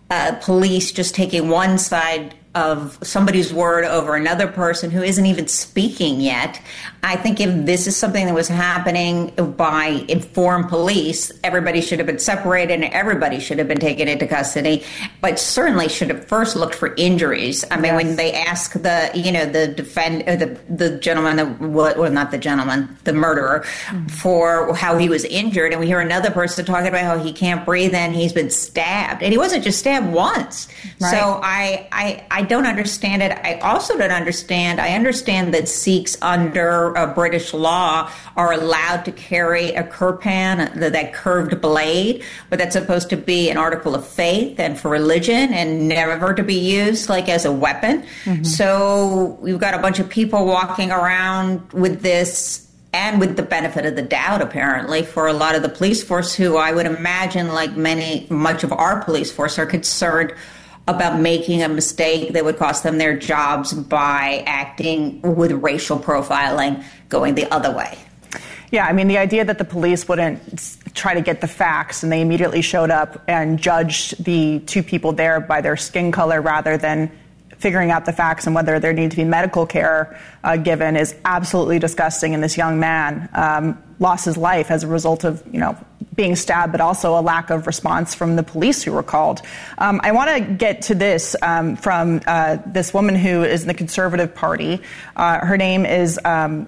police just taking one side of somebody's word over another person who isn't even speaking yet. I think if this is something that was happening by informed police, everybody should have been separated and everybody should have been taken into custody, but certainly should have first looked for injuries. I mean, when they ask the gentleman, the murderer, for how he was injured, and we hear another person talking about how he can't breathe and he's been stabbed. And he wasn't just stabbed once. Right. So I don't understand it. I also don't understand. I understand that Sikhs under British law are allowed to carry a kirpan, that curved blade, but that's supposed to be an article of faith and for religion and never to be used like as a weapon. Mm-hmm. So we've got a bunch of people walking around with this, and with the benefit of the doubt, apparently, for a lot of the police force who I would imagine, like much of our police force, are concerned about making a mistake that would cost them their jobs by acting with racial profiling going the other way. Yeah, I mean, the idea that the police wouldn't try to get the facts and they immediately showed up and judged the two people there by their skin color rather than figuring out the facts and whether there needed to be medical care given is absolutely disgusting. And this young man lost his life as a result of, being stabbed, but also a lack of response from the police who were called. I want to get to this from this woman who is in the Conservative Party. Her name is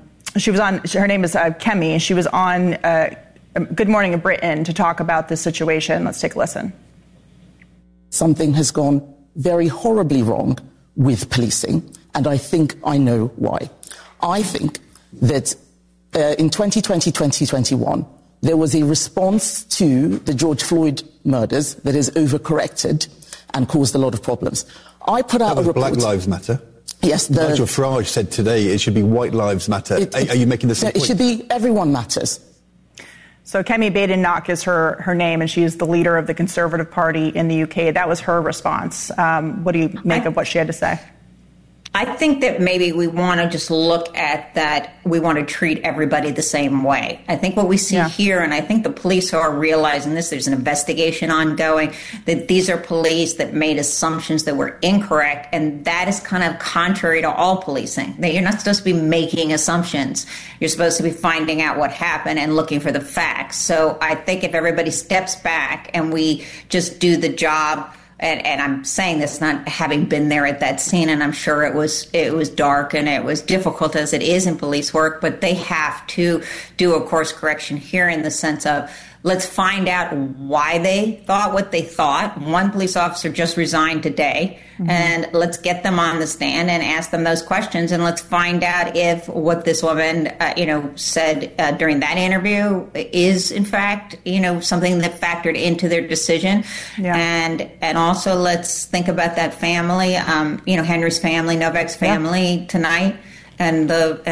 Kemi. She was on Good Morning Britain to talk about this situation. Let's take a listen. Something has gone very horribly wrong with policing, and I think I know why. I think that in 2020, 2021, there was a response to the George Floyd murders that has overcorrected and caused a lot of problems. I put out a report. Black Lives Matter. Yes. Nigel Farage said today it should be White Lives Matter. Are you making the same point? It should be everyone matters. So Kemi Badenoch is her name, and she is the leader of the Conservative Party in the UK. That was her response. What do you make of what she had to say? I think that maybe we want to just look at that. We want to treat everybody the same way. I think what we see here, and I think the police are realizing this, there's an investigation ongoing, that these are police that made assumptions that were incorrect. And that is kind of contrary to all policing. That you're not supposed to be making assumptions. You're supposed to be finding out what happened and looking for the facts. So I think if everybody steps back and we just do the job, and I'm saying this not having been there at that scene, and I'm sure it was dark and it was difficult as it is in police work, but they have to do a course correction here in the sense of let's find out why they thought what they thought. One police officer just resigned today, and let's get them on the stand and ask them those questions, and let's find out if what this woman, said during that interview is in fact, something that factored into their decision. Yeah. And also let's think about that family, Henry's family, Novak's family tonight, and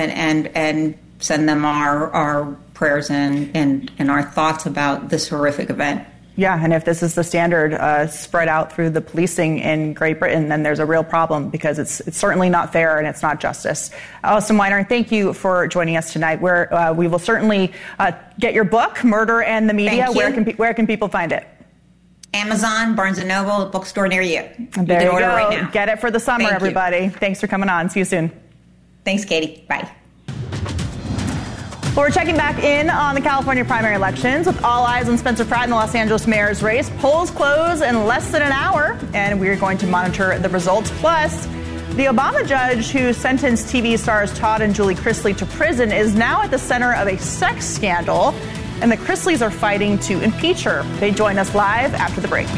send them our prayers and our thoughts about this horrific event. Yeah, and if this is the standard spread out through the policing in Great Britain, then there's a real problem because it's certainly not fair and it's not justice. Alison Weiner, thank you for joining us tonight. We will certainly get your book, Murder and the Media. Where can people find it? Amazon, Barnes & Noble, bookstore near you. There you go. Right now. Get it for the summer, everybody. Thanks for coming on. See you soon. Thanks, Katie. Bye. Well, we're checking back in on the California primary elections with all eyes on Spencer Pratt in the Los Angeles mayor's race. Polls close in less than an hour, and we're going to monitor the results. Plus, the Obama judge who sentenced TV stars Todd and Julie Chrisley to prison is now at the center of a sex scandal, and the Chrisleys are fighting to impeach her. They join us live after the break.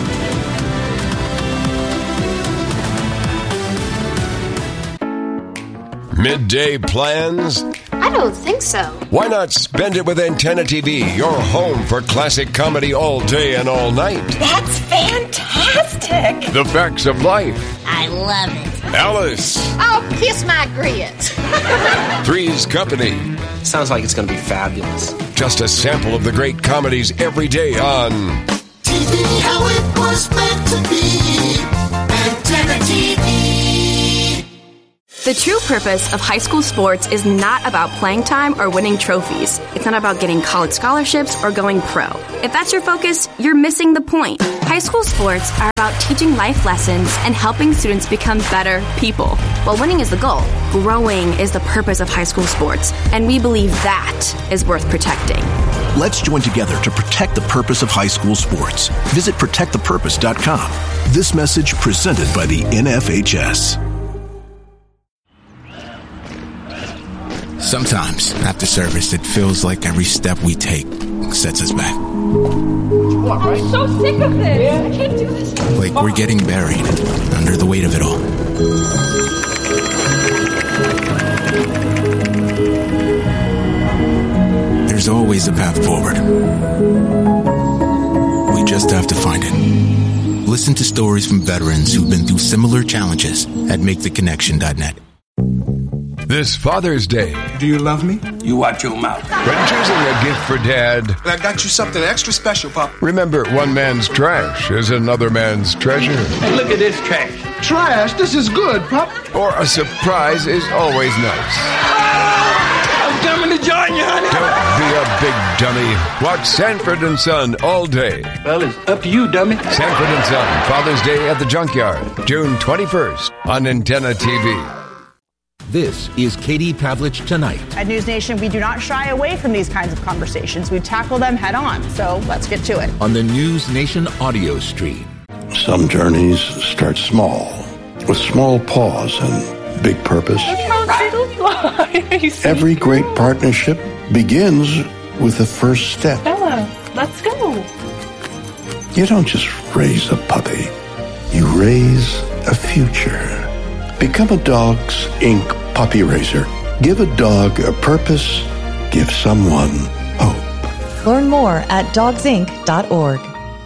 Midday plans? I don't think so. Why not spend it with Antenna TV, your home for classic comedy all day and all night? That's fantastic. The Facts of Life. I love it. Alice. Oh, kiss my grits. Three's Company. Sounds like it's going to be fabulous. Just a sample of the great comedies every day on TV, how it was meant to be. Antenna TV. The true purpose of high school sports is not about playing time or winning trophies. It's not about getting college scholarships or going pro. If that's your focus, you're missing the point. High High school sports are about teaching life lessons and helping students become better people. While winning is the goal, growing is the purpose of high school sports, and we believe that is worth protecting. Let's join together to protect the purpose of high school sports. Visit protectthepurpose.com. This message presented by the NFHS. Sometimes, after service, it feels like every step we take sets us back. I'm so sick of this. I can't do this. Like we're getting buried under the weight of it all. There's always a path forward. We just have to find it. Listen to stories from veterans who've been through similar challenges at MakeTheConnection.net. This Father's Day. Do you love me? You watch your mouth. When choosing a gift for Dad, I got you something extra special, Pop. remember one man's trash is another man's treasure. Hey, look at this trash. Trash? This is good, Pop. Or a surprise is always nice. I'm coming to join you, honey. Don't be a big dummy. Watch Sanford and Son all day. Well, it's up to you, dummy. Sanford and Son, Father's Day at the Junkyard, June 21st on Antenna TV. This is Katie Pavlich Tonight. At News Nation, we do not shy away from these kinds of conversations. We tackle them head on. So let's get to it. On the News Nation audio stream. Some journeys start small, with small pause and big purpose. Every great partnership begins with the first step. Bella, let's go. You don't just raise a puppy. You raise a future. Become a Dogs Inc. puppy raiser. Give a dog a purpose. Give someone hope. Learn more at dogsinc.org.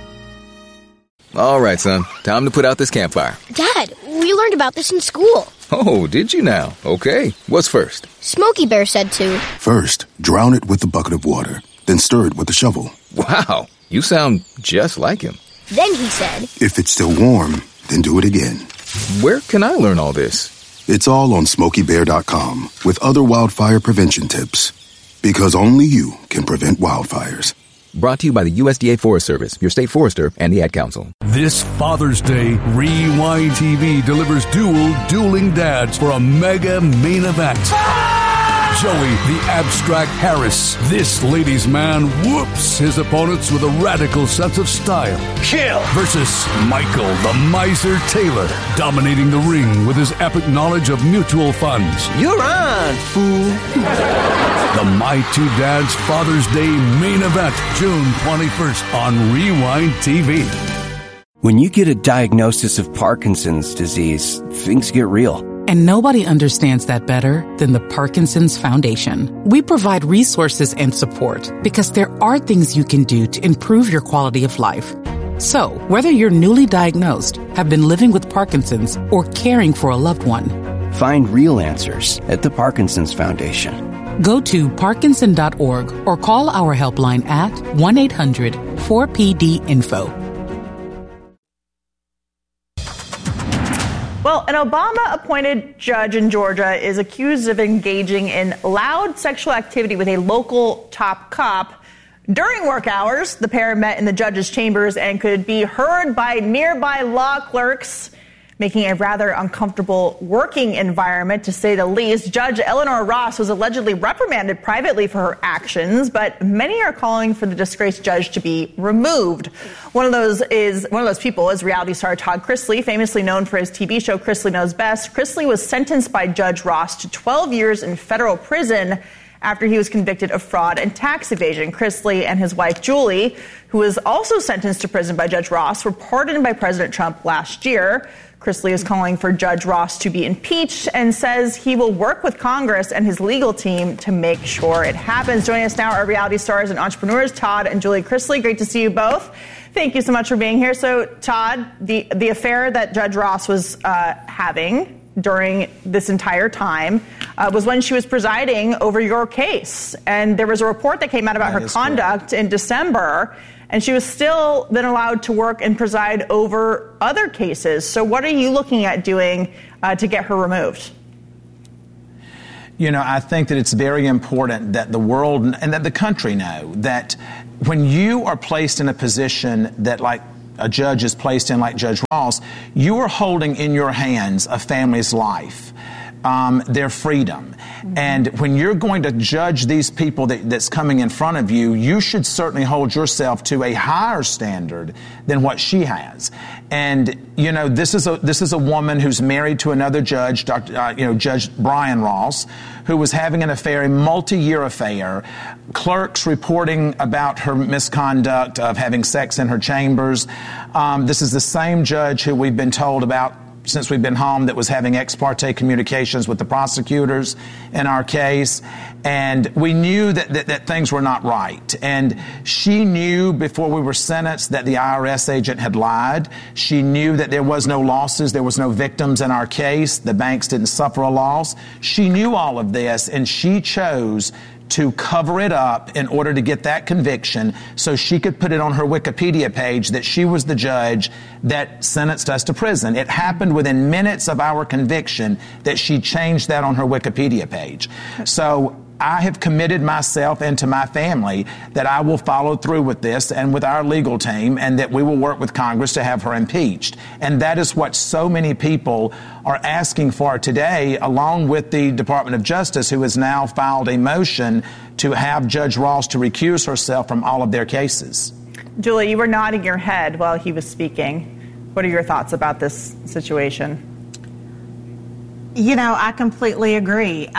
All right, son. Time to put out this campfire. Dad, we learned about this in school. Oh, did you now? Okay. What's first? Smokey Bear said to. First, drown it with a bucket of water. Then stir it with a shovel. Wow. You sound just like him. Then he said. If it's still warm, then do it again. Where can I learn all this? It's all on SmokeyBear.com with other wildfire prevention tips. Because only you can prevent wildfires. Brought to you by the USDA Forest Service, your state forester, and the Ad Council. This Father's Day, Rewind TV delivers dueling dads for a mega main event. Joey, the abstract Harris. This ladies' man whoops his opponents with a radical sense of style. Kill! Versus Michael, the miser Taylor, dominating the ring with his epic knowledge of mutual funds. You're on, fool. The My Two Dads Father's Day main event, June 21st on Rewind TV. When you get a diagnosis of Parkinson's disease, things get real. And nobody understands that better than the Parkinson's Foundation. We provide resources and support because there are things you can do to improve your quality of life. So, whether you're newly diagnosed, have been living with Parkinson's, or caring for a loved one, find real answers at the Parkinson's Foundation. Go to Parkinson.org or call our helpline at 1-800-4PD-INFO. Well, an Obama-appointed judge in Georgia is accused of engaging in loud sexual activity with a local top cop. During work hours, the pair met in the judge's chambers and could be heard by nearby law clerks, making a rather uncomfortable working environment, to say the least. Judge Eleanor Ross was allegedly reprimanded privately for her actions, but many are calling for the disgraced judge to be removed. One of those people is reality star Todd Chrisley, famously known for his TV show Chrisley Knows Best. Chrisley was sentenced by Judge Ross to 12 years in federal prison after he was convicted of fraud and tax evasion. Chrisley and his wife Julie, who was also sentenced to prison by Judge Ross, were pardoned by President Trump last year. Chrisley is calling for Judge Ross to be impeached and says he will work with Congress and his legal team to make sure it happens. Joining us now are reality stars and entrepreneurs Todd and Julie Chrisley. Great to see you both. Thank you so much for being here. So, Todd, the affair that Judge Ross was having during this entire time was when she was presiding over your case. And there was a report that came out about her conduct in December. And she was still then allowed to work and preside over other cases. So what are you looking at doing to get her removed? You know, I think that it's very important that the world and that the country know that when you are placed in a position that, like a judge is placed in like Judge Ross, you are holding in your hands a family's life, their freedom. And when you're going to judge these people that's coming in front of you, you should certainly hold yourself to a higher standard than what she has. And, you know, this is a woman who's married to another judge, Judge Brian Ross, who was having an affair, a multi-year affair. Clerks reporting about her misconduct of having sex in her chambers. This is the same judge who we've been told about since we've been home that was having ex parte communications with the prosecutors in our case. And we knew that things were not right. And she knew before we were sentenced that the IRS agent had lied. She knew that there was no losses, there was no victims in our case. The banks didn't suffer a loss. She knew all of this, and she chose to cover it up in order to get that conviction so she could put it on her Wikipedia page that she was the judge that sentenced us to prison. It happened within minutes of our conviction that she changed that on her Wikipedia page. So I have committed myself and to my family that I will follow through with this and with our legal team, and that we will work with Congress to have her impeached. And that is what so many people are asking for today, along with the Department of Justice, who has now filed a motion to have Judge Ross to recuse herself from all of their cases. Julie, you were nodding your head while he was speaking. What are your thoughts about this situation? You know, I completely agree.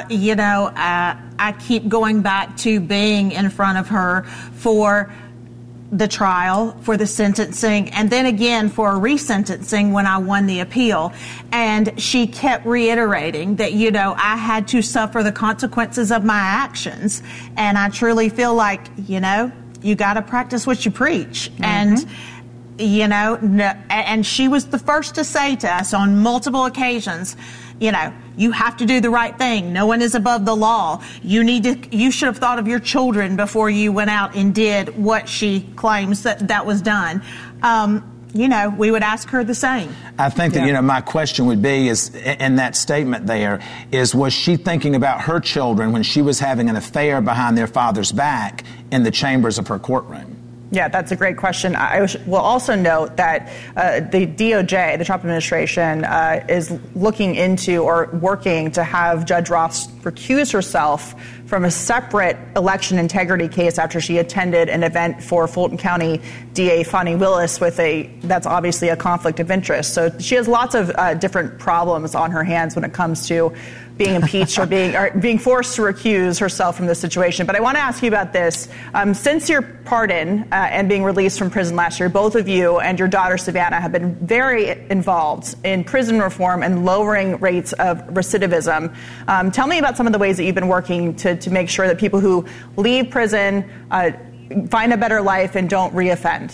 I keep going back to being in front of her for the trial, for the sentencing, and then again for a resentencing when I won the appeal. And she kept reiterating that, you know, I had to suffer the consequences of my actions. And I truly feel like, you know, you got to practice what you preach. Mm-hmm. And you know, and she was the first to say to us on multiple occasions, you know, you have to do the right thing. No one is above the law. You should have thought of your children before you went out and did what she claims that was done. You know, we would ask her the same. I think that, you know, my question would be is, in that statement there, was she thinking about her children when she was having an affair behind their father's back in the chambers of her courtroom? Yeah, that's a great question. I will also note that the DOJ, the Trump administration, is looking into or working to have Judge Ross recuse herself from a separate election integrity case after she attended an event for Fulton County DA Fani Willis that's obviously a conflict of interest. So she has lots of different problems on her hands when it comes to being impeached or being forced to recuse herself from this situation. But I want to ask you about this. Since your pardon and being released from prison last year, both of you and your daughter Savannah have been very involved in prison reform and lowering rates of recidivism. Tell me about some of the ways that you've been working to make sure that people who leave prison find a better life and don't reoffend.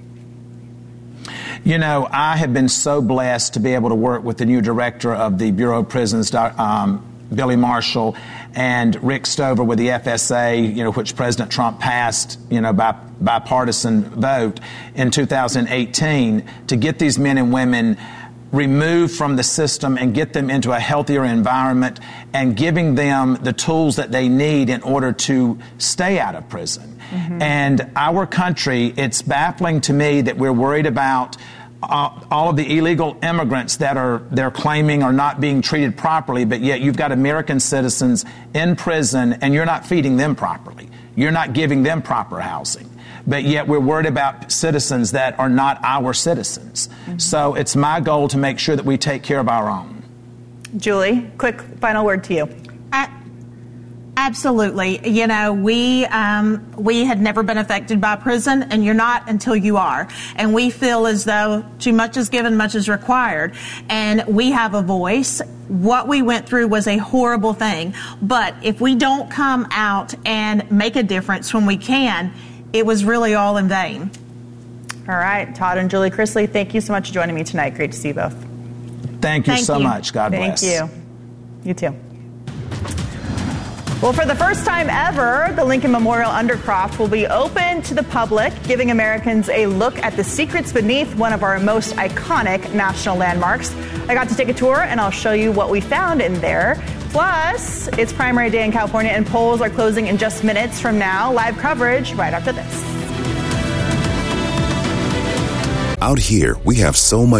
You know, I have been so blessed to be able to work with the new director of the Bureau of Prisons, Billy Marshall, and Rick Stover with the FSA, you know, which President Trump passed, you know, by bipartisan vote in 2018, to get these men and women removed from the system and get them into a healthier environment and giving them the tools that they need in order to stay out of prison. Mm-hmm. And our country, it's baffling to me that we're worried about all of the illegal immigrants that they're claiming are not being treated properly, but yet you've got American citizens in prison and you're not feeding them properly. You're not giving them proper housing. But yet we're worried about citizens that are not our citizens. Mm-hmm. So it's my goal to make sure that we take care of our own. Julie, quick final word to you. Absolutely. You know, we had never been affected by prison, and you're not until you are. And we feel as though too much is given, much is required. And we have a voice. What we went through was a horrible thing. But if we don't come out and make a difference when we can, it was really all in vain. All right. Todd and Julie Chrisley, thank you so much for joining me tonight. Great to see you both. Thank you so much. God bless. Thank you. You too. Well, for the first time ever, the Lincoln Memorial Undercroft will be open to the public, giving Americans a look at the secrets beneath one of our most iconic national landmarks. I got to take a tour, and I'll show you what we found in there. Plus, it's primary day in California, and polls are closing in just minutes from now. Live coverage right after this. Out here, we have so much